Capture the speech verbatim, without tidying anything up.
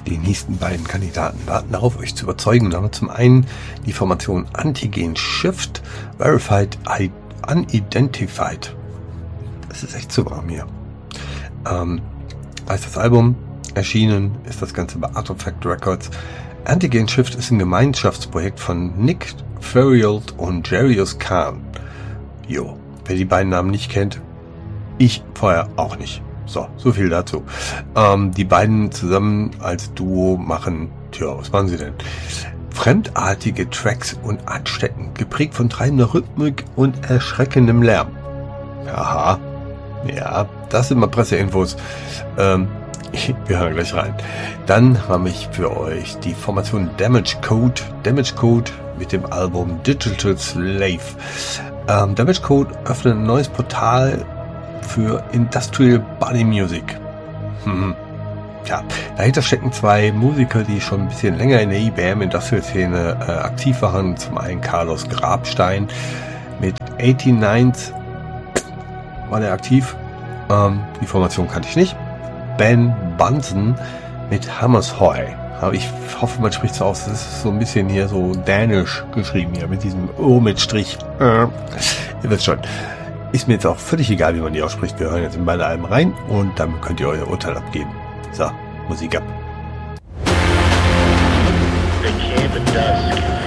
Die nächsten beiden Kandidaten warten darauf, euch zu überzeugen. Da haben wir zum einen die Formation Antigen Shift Verified Unidentified. Das ist echt zu warm hier. Ähm, heißt das Album. Erschienen ist das Ganze bei Artifact Records. Antigen Shift ist ein Gemeinschaftsprojekt von Nick Ferrield und Jarius Khan. Jo, wer die beiden Namen nicht kennt, ich vorher auch nicht. So, so viel dazu. Ähm, die beiden zusammen als Duo machen, tja, was machen sie denn? Fremdartige Tracks und ansteckend, geprägt von treibender Rhythmik und erschreckendem Lärm. Aha, ja, das sind mal Presseinfos. Ähm, wir hören gleich rein. Dann habe ich für euch die Formation Damage Code. Damage Code mit dem Album Digital Slave. Ähm, Damage Code öffnet ein neues Portal für Industrial Body Music. Hm. Ja, dahinter stecken zwei Musiker, die schon ein bisschen länger in der I B M Industrial Szene äh, aktiv waren. Zum einen Carlos Grabstein mit neunundachtzig war der aktiv. Ähm, die Formation kannte ich nicht. Ben Bunsen mit Hammershøi. Aber ich hoffe, man spricht so aus. Das ist so ein bisschen hier so dänisch geschrieben hier mit diesem O mit Strich. Äh, ihr wisst schon. Ist mir jetzt auch völlig egal, wie man die ausspricht. Wir hören jetzt in beide Alben rein und dann könnt ihr euer Urteil abgeben. So, Musik ab. They came at dusk.